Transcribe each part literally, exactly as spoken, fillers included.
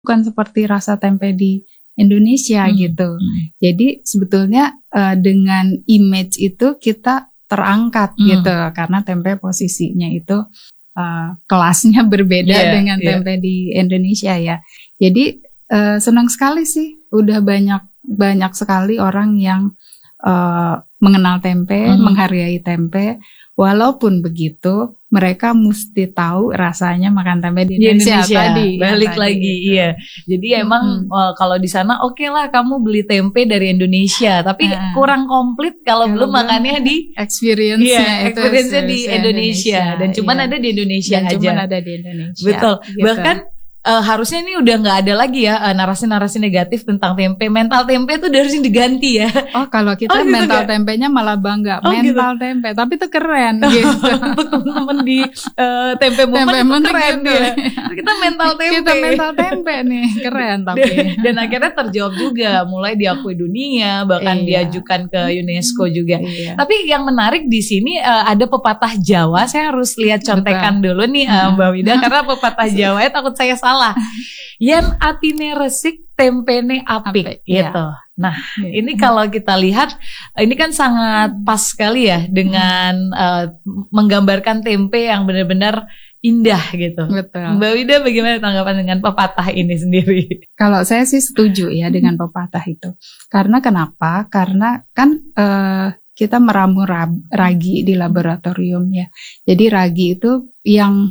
bukan seperti rasa tempe di Indonesia hmm. gitu. Hmm. Jadi sebetulnya uh, dengan image itu kita terangkat hmm. gitu, karena tempe posisinya itu uh, kelasnya berbeda yeah, dengan yeah. tempe di Indonesia ya. Jadi uh, senang sekali sih, udah banyak banyak sekali orang yang uh, mengenal tempe, hmm. menghargai tempe. Walaupun begitu, mereka mesti tahu rasanya makan tempe di Indonesia, Indonesia tadi. Balik tadi, lagi, gitu. iya. Jadi hmm. emang uh, kalau di sana oke okay lah kamu beli tempe dari Indonesia, tapi uh, kurang komplit kalau belum makannya di experience-nya iya, itu experience-nya di Indonesia. Indonesia. Dan cuman iya. ada di Indonesia Dan aja. cuman ada di Indonesia. Betul. Gitu. Bahkan Uh, harusnya ini udah nggak ada lagi ya uh, narasi-narasi negatif tentang tempe. Mental tempe itu harusnya diganti ya. Oh kalau kita oh, gitu mental gak? Tempenya malah bangga. Oh, mental gitu. tempe, tapi itu keren gitu. Untuk teman-teman di uh, tempe movement keren gitu. Ya. Kita mental tempe. Kita mental tempe nih, keren tapi. Dan, dan akhirnya terjawab juga, mulai diakui dunia, bahkan iya. diajukan ke UNESCO juga. Iya. Tapi yang menarik di sini uh, ada pepatah Jawa. Saya harus lihat contekan Betul. dulu nih uh, Mbak Wida, karena pepatah Jawa ya takut saya salah. Yen atine resik tempene apik gitu. Ya. Nah, ya. ini kalau kita lihat ini kan sangat pas sekali ya dengan uh, menggambarkan tempe yang benar-benar indah gitu. Betul. Mbak Wida bagaimana tanggapan dengan pepatah ini sendiri? Kalau saya sih setuju ya dengan pepatah itu. Karena kenapa? Karena kan uh, kita meramu ragi di laboratorium ya. Jadi ragi itu yang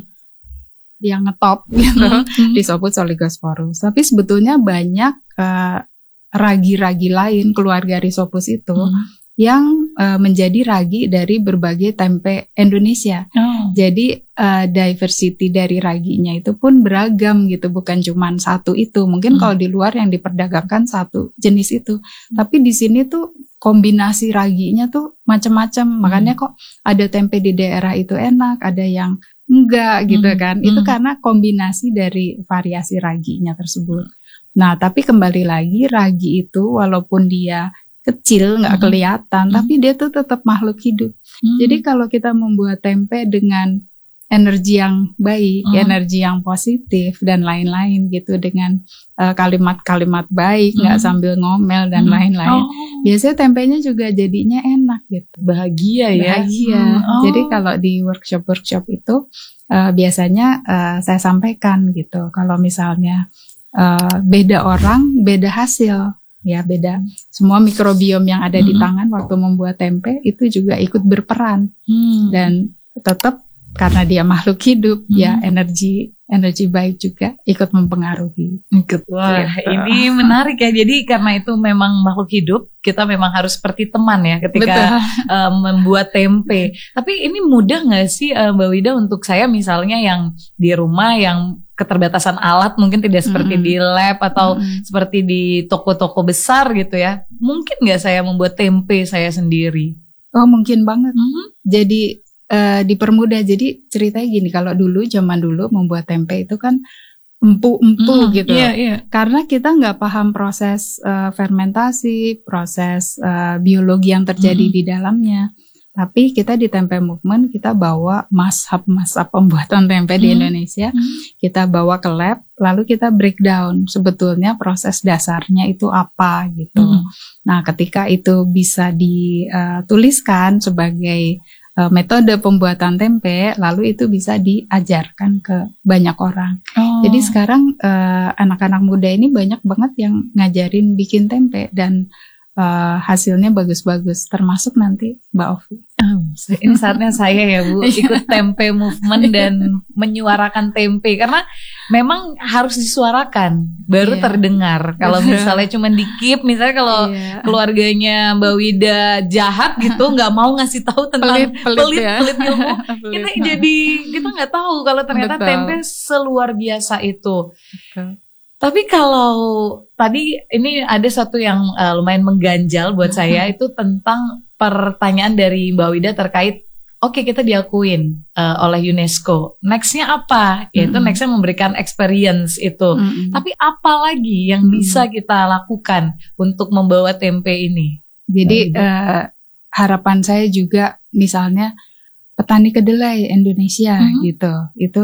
yang ngetop gitu mm-hmm. Rhizopus oligosporus. Tapi sebetulnya banyak uh, ragi-ragi lain keluarga Rhizopus itu mm-hmm. yang uh, menjadi ragi dari berbagai tempe Indonesia. Oh. Jadi uh, diversity dari raginya itu pun beragam gitu, bukan cuma satu itu. Mungkin mm-hmm. kalau di luar yang diperdagangkan satu jenis itu, mm-hmm. tapi di sini tuh kombinasi raginya tuh macam-macam. Mm-hmm. Makanya kok ada tempe di daerah itu enak, ada yang enggak gitu kan. Hmm, Itu hmm. karena kombinasi dari variasi raginya tersebut. Nah, tapi kembali lagi ragi itu walaupun dia kecil nggak hmm. kelihatan, hmm. tapi dia tuh tetap makhluk hidup. Hmm. Jadi kalau kita membuat tempe dengan energi yang baik, hmm. energi yang positif dan lain-lain gitu, dengan uh, kalimat-kalimat baik, nggak hmm. sambil ngomel dan hmm. lain-lain. Oh. Biasanya tempenya juga jadinya enak gitu. Bahagia ya. Bahagia. Hmm. Oh. Jadi kalau di workshop-workshop itu uh, biasanya uh, saya sampaikan gitu. Kalau misalnya uh, beda orang, beda hasil. Ya beda. Semua mikrobiom yang ada hmm. di tangan waktu membuat tempe itu juga ikut berperan. Hmm. Dan tetap karena dia makhluk hidup, hmm. ya energi energi baik juga ikut mempengaruhi. Ikut. Wah, gitu. Ini menarik ya. Jadi karena itu memang makhluk hidup, kita memang harus seperti teman ya ketika uh, membuat tempe. Tapi ini mudah nggak sih uh, Mbak Wida untuk saya misalnya yang di rumah yang keterbatasan alat mungkin tidak seperti hmm. di lab atau hmm. seperti di toko-toko besar gitu ya. Mungkin nggak saya membuat tempe saya sendiri? Oh mungkin banget. Hmm. Jadi Uh, dipermudah. Jadi ceritanya gini, kalau dulu zaman dulu membuat tempe itu kan empu-empu mm, gitu. Iya, iya. Karena kita nggak paham proses uh, fermentasi, proses uh, biologi yang terjadi mm. di dalamnya. Tapi kita di Tempe Movement kita bawa mazhab-mazhab pembuatan tempe mm. di Indonesia. Mm. Kita bawa ke lab, lalu kita breakdown sebetulnya proses dasarnya itu apa gitu. Mm. Nah, ketika itu bisa dituliskan sebagai metode pembuatan tempe, lalu itu bisa diajarkan ke banyak orang. Oh. Jadi sekarang uh, anak-anak muda ini banyak banget yang ngajarin bikin tempe dan uh, hasilnya bagus-bagus, termasuk nanti Mbak Ovi. Oh, ini saatnya saya ya Bu ikut Tempe Movement dan menyuarakan tempe, karena memang harus disuarakan baru yeah. terdengar. Kalau misalnya cuma dikip, misalnya kalau yeah. keluarganya Mbak Wida jahat gitu, nggak mau ngasih tahu tentang pelit, pelit, pelit, ya. pelit ilmu, pelit. Kita jadi kita nggak tahu kalau ternyata Betul. tempe seluar biasa itu. Betul. Tapi kalau tadi ini ada satu yang uh, lumayan mengganjal buat saya itu tentang pertanyaan dari Mbak Wida terkait oke okay, kita diakuin uh, oleh UNESCO. Nextnya apa? Yaitu mm-hmm. nextnya memberikan experience itu. Mm-hmm. Tapi apa lagi yang mm-hmm. bisa kita lakukan untuk membawa tempe ini? Jadi uh, harapan saya juga misalnya petani kedelai Indonesia mm-hmm. gitu. Itu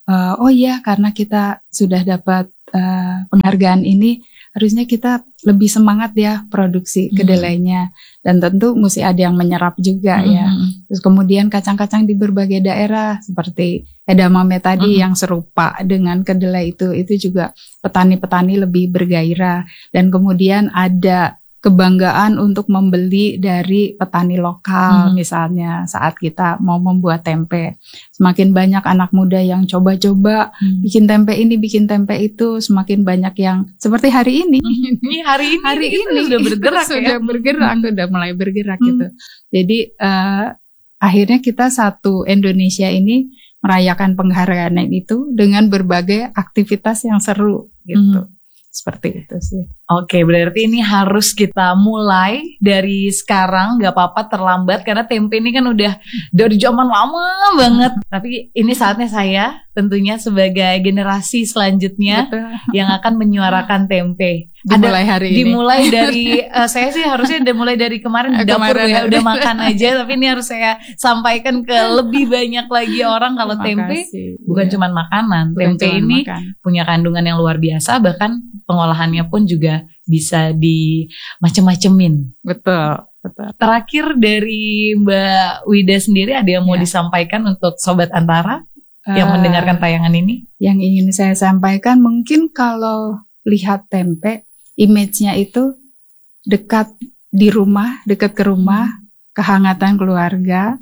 uh, oh iya karena kita sudah dapat uh, penghargaan ini, harusnya kita lebih semangat ya produksi Hmm. kedelainya, dan tentu mesti ada yang menyerap juga Hmm. ya. Terus kemudian kacang-kacang di berbagai daerah seperti edamame tadi Hmm. yang serupa dengan kedelai itu, itu juga petani-petani lebih bergairah, dan kemudian ada kebanggaan untuk membeli dari petani lokal. Hmm. Misalnya saat kita mau membuat tempe, semakin banyak anak muda yang coba-coba Hmm. bikin tempe ini, bikin tempe itu, semakin banyak yang seperti hari ini. Ini hari ini Hari kita ini sudah bergerak sudah ya. bergerak, udah mulai bergerak Hmm. gitu. Jadi eh, akhirnya kita satu Indonesia ini merayakan penghargaan itu dengan berbagai aktivitas yang seru gitu. Hmm. Seperti itu sih. Oke, berarti ini harus kita mulai dari sekarang, gak apa-apa terlambat karena tempe ini kan udah dari zaman lama banget. Tapi ini saatnya saya tentunya sebagai generasi selanjutnya Betul. yang akan menyuarakan tempe. Dimulai hari ini. Dimulai dari eh, saya sih harusnya udah mulai dari kemarin di Eh, dapur kemarin ya ada. udah makan aja, tapi ini harus saya sampaikan ke lebih banyak lagi orang kalau tempe Makasih. bukan Iya. cuma makanan. Bukan Tempe cuman ini makan. punya kandungan yang luar biasa, bahkan pengolahannya pun juga bisa di macem-macemin. Betul, betul. Terakhir dari Mbak Wida sendiri ada yang mau Ya. disampaikan untuk Sobat Antara yang Eh, mendengarkan tayangan ini? Yang ingin saya sampaikan mungkin kalau lihat tempe, image-nya itu dekat di rumah, dekat ke rumah, kehangatan keluarga,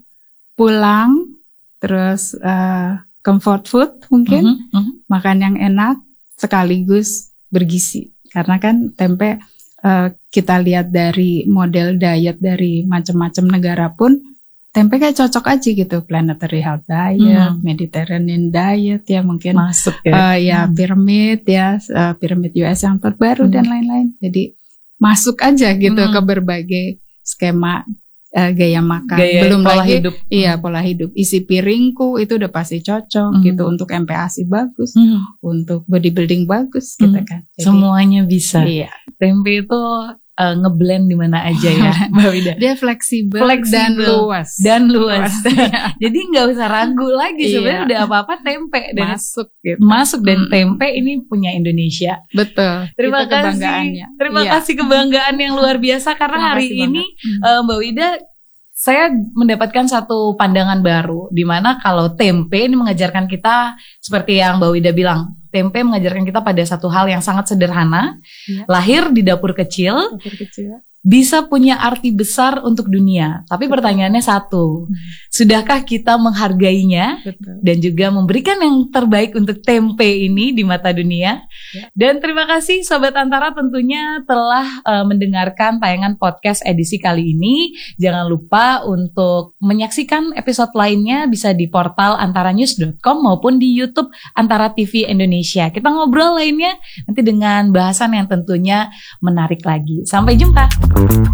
pulang, terus eh, comfort food mungkin, Mhm, mhm. makan yang enak sekaligus bergizi. Karena kan tempe eh, kita lihat dari model diet dari macam-macam negara pun, tempe kayak cocok aja gitu, planetary health diet, Hmm. Mediterranean diet ya mungkin. Masuk ya. Eh, ya Hmm. piramid ya, eh, piramid U S yang terbaru Hmm. dan lain-lain. Jadi masuk aja gitu Hmm. ke berbagai skema eh, gaya makan. Gaya Belum pola lagi hidup. iya pola hidup. Isi piringku itu udah pasti cocok Hmm. gitu, untuk M P A S I bagus, Hmm. untuk bodybuilding bagus gitu Hmm. kan. Jadi, Semuanya bisa. iya. Tempe itu eh, ngeblend di mana aja ya, Mbak Wida. Dia fleksibel, Fleksibel dan luas. Dan luas. Iya. Jadi nggak usah ragu lagi, Iya. sebenarnya udah apa-apa tempe dan Masuk gitu. masuk, dan Hmm. tempe ini punya Indonesia. Betul. Terima Itu kasih. kebanggaannya. Terima Iya. kasih kebanggaan yang luar biasa karena Terima hari kasih ini banget. Hmm. eh, Mbak Wida, saya mendapatkan satu pandangan baru di mana kalau tempe ini mengajarkan kita seperti yang Mbak Wida bilang, tempe mengajarkan kita pada satu hal yang sangat sederhana, Iya. lahir di dapur kecil, Dapur kecil. bisa punya arti besar untuk dunia. Tapi pertanyaannya satu, Hmm. sudahkah kita menghargainya Betul. dan juga memberikan yang terbaik untuk tempe ini di mata dunia? Ya. Dan terima kasih Sobat Antara tentunya telah uh, mendengarkan tayangan podcast edisi kali ini. Jangan lupa untuk menyaksikan episode lainnya bisa di portal antaranews dot com maupun di YouTube Antara T V Indonesia. Kita ngobrol lainnya nanti dengan bahasan yang tentunya menarik lagi. Sampai jumpa.